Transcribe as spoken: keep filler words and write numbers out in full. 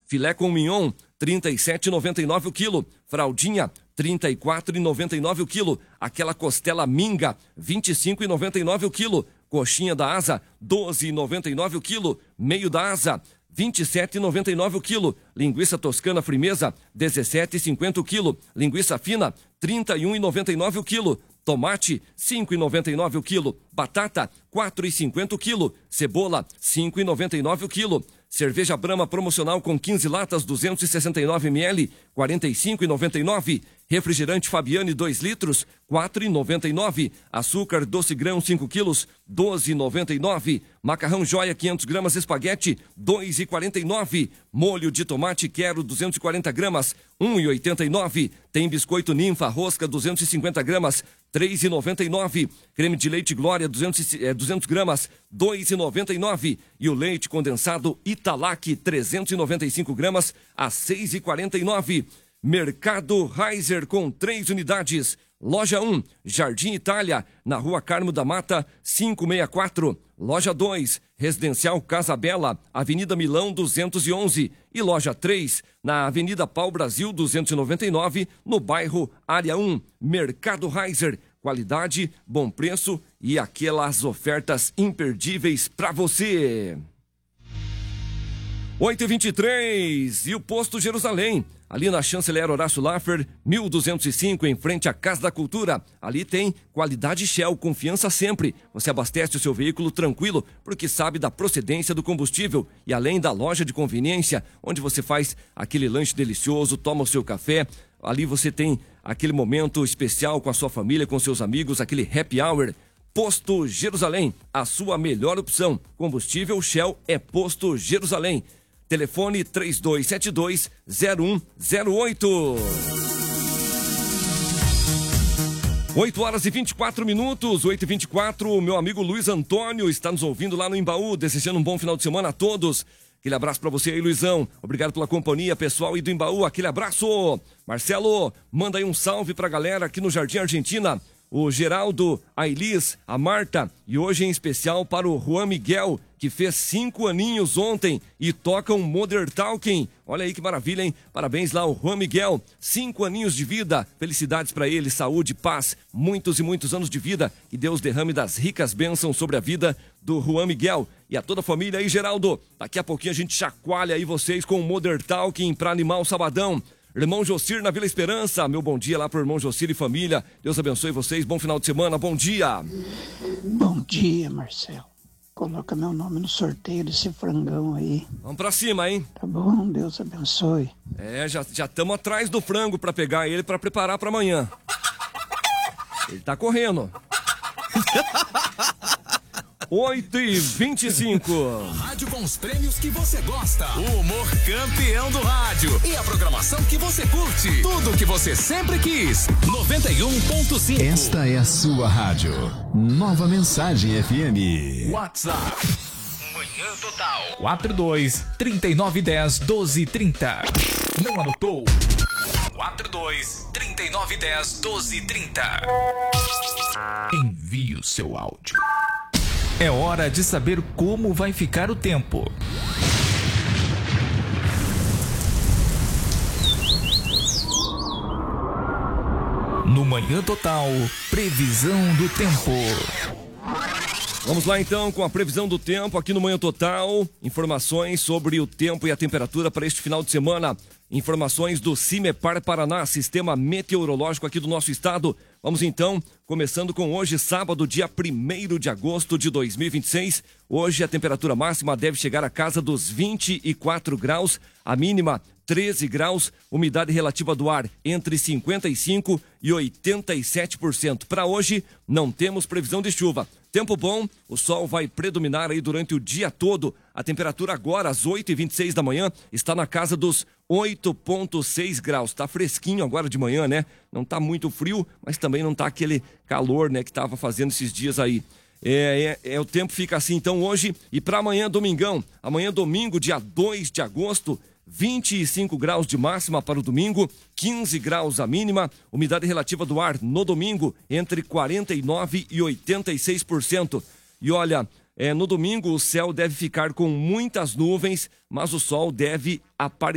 Filé com mignon, trinta e sete reais e noventa e nove centavos o quilo. Fraldinha, trinta e quatro reais e noventa e nove centavos o quilo. Aquela costela minga, vinte e cinco reais e noventa e nove centavos o quilo. Coxinha da asa, doze reais e noventa e nove centavos o quilo. Meio da asa, vinte e sete reais e noventa e nove centavos o quilo. Linguiça toscana frimeza, dezessete reais e cinquenta centavos o quilo. Linguiça fina, trinta e um reais e noventa e nove centavos o quilo. Tomate, cinco reais e noventa e nove centavos o quilo. Batata, quatro reais e cinquenta centavos o quilo. Cebola, cinco reais e noventa e nove centavos o quilo. Cerveja Brahma promocional com quinze latas, duzentos e sessenta e nove mililitros, quarenta e cinco reais e noventa e nove centavos. Refrigerante Fabiane dois litros, quatro reais e noventa e nove centavos. Açúcar doce grão cinco quilos, doze reais e noventa e nove centavos. Macarrão Joia quinhentos gramas espaguete, dois reais e quarenta e nove centavos. Molho de tomate Quero duzentos e quarenta gramas, um real e oitenta e nove centavos. Tem biscoito Ninfa Rosca duzentos e cinquenta gramas, três reais e noventa e nove centavos. Creme de leite Glória duzentos, é, duzentos gramas, dois reais e noventa e nove centavos. E o leite condensado Italac trezentos e noventa e cinco gramas a seis reais e quarenta e nove centavos. Mercado Reiser com três unidades. Loja um, Jardim Itália, na Rua Carmo da Mata, quinhentos e sessenta e quatro. Loja dois, Residencial Casa Bela, Avenida Milão duzentos e onze. E loja três, na Avenida Pau Brasil duzentos e noventa e nove, no bairro Área um. Mercado Reiser, qualidade, bom preço e aquelas ofertas imperdíveis para você. oito e vinte e três, e o Posto Jerusalém, ali na Chanceler Horácio Laffer, mil duzentos e cinco, em frente à Casa da Cultura. Ali tem qualidade Shell, confiança sempre. Você abastece o seu veículo tranquilo, porque sabe da procedência do combustível. E além da loja de conveniência, onde você faz aquele lanche delicioso, toma o seu café. Ali você tem aquele momento especial com a sua família, com seus amigos, aquele happy hour. Posto Jerusalém, a sua melhor opção. Combustível Shell é Posto Jerusalém. Telefone três dois sete dois, zero um zero oito. oito horas e vinte e quatro minutos, oito e vinte e quatro. O meu amigo Luiz Antônio está nos ouvindo lá no Embaú, desejando um bom final de semana a todos. Aquele abraço para você aí, Luizão. Obrigado pela companhia, pessoal e do Embaú. Aquele abraço. Marcelo, manda aí um salve pra galera aqui no Jardim Argentina. O Geraldo, a Elis, a Marta e hoje em especial para o Juan Miguel, que fez cinco aninhos ontem e toca um Modern Talking. Olha aí que maravilha, hein? Parabéns lá ao Juan Miguel, cinco aninhos de vida, felicidades para ele, saúde, paz, muitos e muitos anos de vida. Que Deus derrame das ricas bênçãos sobre a vida do Juan Miguel e a toda a família aí, Geraldo. Daqui a pouquinho a gente chacoalha aí vocês com o Modern Talking para animar o sabadão. Irmão Jocir na Vila Esperança, meu bom dia lá pro irmão Jocir e família. Deus abençoe vocês, bom final de semana, bom dia. Bom dia, Marcelo. Coloca meu nome no sorteio desse frangão aí. Vamos pra cima, hein? Tá bom, Deus abençoe. É, já estamos atrás do frango pra pegar ele pra preparar pra amanhã. Ele tá correndo. oito e vinte e cinco. Rádio com os prêmios que você gosta. O humor campeão do rádio. E a programação que você curte. Tudo que você sempre quis. noventa e um ponto cinco. Esta é a sua rádio. Nova Mensagem F M. WhatsApp. Manhã Total. quatro dois, trinta e nove dez, doze trinta. Não anotou? quatro dois, trinta e nove dez, doze trinta. Envie o seu áudio. É hora de saber como vai ficar o tempo. No Manhã Total, previsão do tempo. Vamos lá então com a previsão do tempo aqui no Manhã Total. Informações sobre o tempo e a temperatura para este final de semana. Informações do CIMEPAR Paraná, Sistema Meteorológico aqui do nosso estado. Vamos então, começando com hoje, sábado, dia primeiro de agosto de dois mil e vinte e seis. Hoje a temperatura máxima deve chegar à casa dos vinte e quatro graus, a mínima treze graus, umidade relativa do ar entre cinquenta e cinco por cento e oitenta e sete por cento. Para hoje, não temos previsão de chuva. Tempo bom, o sol vai predominar aí durante o dia todo. A temperatura agora, às oito e vinte e seis da manhã, está na casa dos oito ponto seis graus. Tá fresquinho agora de manhã, né? Não tá muito frio, mas também não tá aquele calor, né, que tava fazendo esses dias aí. É, é, é, o tempo fica assim então hoje e para amanhã, domingão. Amanhã, domingo, dia dois de agosto, vinte e cinco graus de máxima para o domingo, quinze graus a mínima, umidade relativa do ar no domingo entre quarenta e nove por cento e oitenta e seis por cento. E olha, é, no domingo o céu deve ficar com muitas nuvens, mas o sol deve aparecer.